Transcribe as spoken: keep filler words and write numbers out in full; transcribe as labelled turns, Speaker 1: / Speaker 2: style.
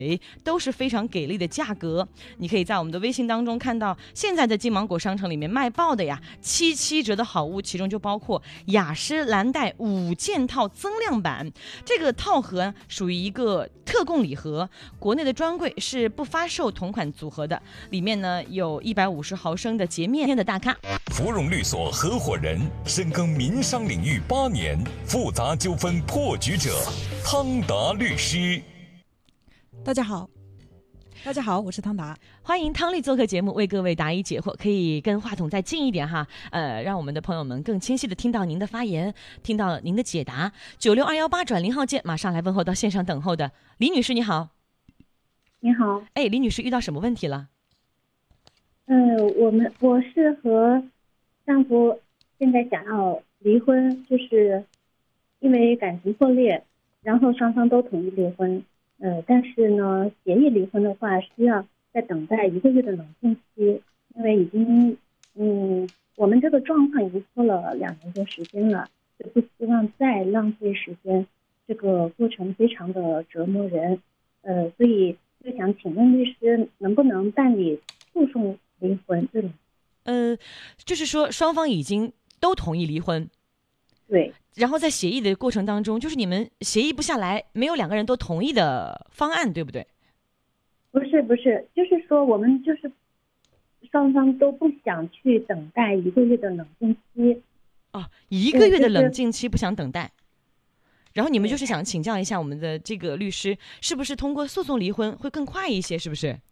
Speaker 1: 都是非常给力的价格。你可以在我们的微信当中看到，现在在金芒果商城里面卖爆的呀，七七折的好物，其中就包括雅诗兰黛五件套增量版。这个套盒属于一个特供礼盒，国内的专柜是不发售同款组合的。里面呢有一百五十毫升的洁面的大咖。
Speaker 2: 芙蓉律所合伙人，深耕民商领域八年，复杂纠纷破局者汤达律师。
Speaker 3: 大家好，大家好，我是汤达，
Speaker 1: 欢迎汤丽做客节目，为各位答疑解惑。可以跟话筒再近一点哈，呃，让我们的朋友们更清晰的听到您的发言，听到您的解答。九六二幺八转零号键，马上来问候到线上等候的李女士，你好。
Speaker 4: 你好，
Speaker 1: 哎，李女士遇到什么问题了？
Speaker 4: 嗯、呃，我们我是和丈夫现在想要离婚，就是因为感情破裂，然后双方都同意离婚。呃，但是呢，协议离婚的话，需要再等待一个月的冷静期，因为已经，嗯，我们这个状况已经拖了两年多时间了，就不希望再浪费时间，这个过程非常的折磨人，呃，所以就想请问律师，能不能办理诉讼离婚这种？
Speaker 1: 呃，就是说双方已经都同意离婚。
Speaker 4: 对，
Speaker 1: 然后在协议的过程当中，就是你们协议不下来，没有两个人都同意的方案，对不对？
Speaker 4: 不是不是，就是说我们就是双方都不想去等待一个月的冷静期。
Speaker 1: 哦，一个月的冷静期不想等待，然后你们就是想请教一下我们的这个律师，是不是通过诉讼离婚会更快一些？是不是？